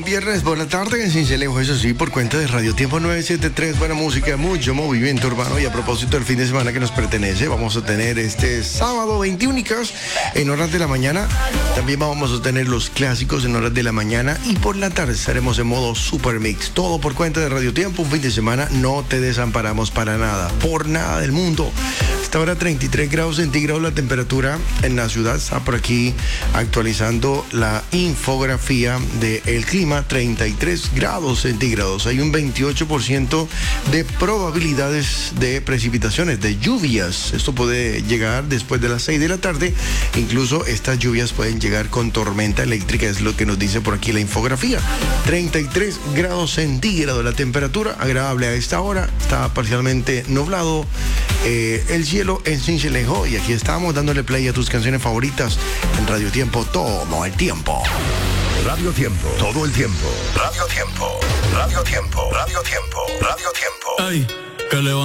un viernes por la tarde en Cincelejo, eso sí, por cuenta de Radio Tiempo 973. Buena música, mucho movimiento urbano. Y a propósito del fin de semana que nos pertenece, vamos a tener este sábado 21 en horas de la mañana. También vamos a tener los clásicos en horas de la mañana. Y por la tarde estaremos en modo Super Mix. Todo por cuenta de Radio Tiempo. Un fin de semana no te desamparamos para nada, por nada del mundo. Hasta ahora 33 grados centígrados la temperatura en la ciudad. Está por aquí actualizando la infografía del clima, 33 grados centígrados. Hay un 28% de probabilidades de precipitaciones, de lluvias. Esto puede llegar después de las 6 de la tarde. Incluso estas lluvias pueden llegar con tormenta eléctrica, es lo que nos dice por aquí la infografía. 33 grados centígrados la temperatura, agradable a esta hora. Está parcialmente nublado el cielo en Cincelejo. Y aquí estamos dándole play a tus canciones favoritas en Radio Tiempo todo el tiempo. Radio Tiempo, todo el tiempo. Radio Tiempo, Radio Tiempo, Radio Tiempo, Radio Tiempo. Ay, que